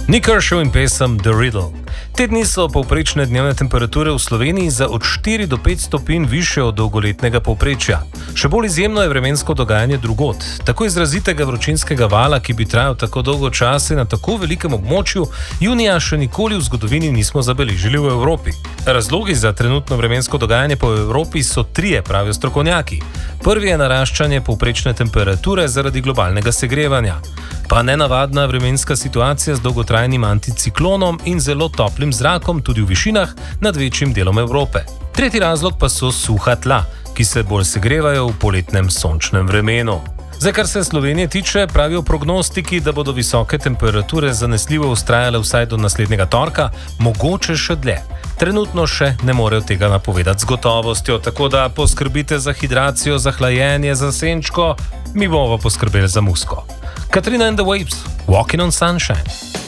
Nick Kershaw in pesem The Riddle. Te dni so povprečne dnevne temperature v Sloveniji za od 4 do 5 stopinj više od dolgoletnega povprečja. Še bolj izjemno je vremensko dogajanje drugod. Tako izrazitega vročinskega vala, ki bi trajal tako dolgo časa na tako velikem območju, junija še nikoli v zgodovini nismo zabeležili v Evropi. Razlogi za trenutno vremensko dogajanje po Evropi so trije, pravijo strokovnjaki. Prvi je naraščanje povprečne temperature zaradi globalnega segrevanja. Pa nenavadna vremenska situacija z dolgotrajnim anticiklonom in zelo toplim zrakom tudi v višinah nad večjim delom Evrope. Tretji razlog pa so suha tla, ki se bolj segrevajo v poletnem sončnem vremenu. Zdaj, kar se Slovenije tiče, pravijo prognostiki, da bodo visoke temperature zanesljivo vztrajale vsaj do naslednjega torka, mogoče še dlje. Trenutno še ne morejo tega napovedati z gotovostjo, tako da poskrbite za hidracijo, za hlajenje, za senčko, mi bomo poskrbeli za musko. Katrina and the Waves, Walking on Sunshine.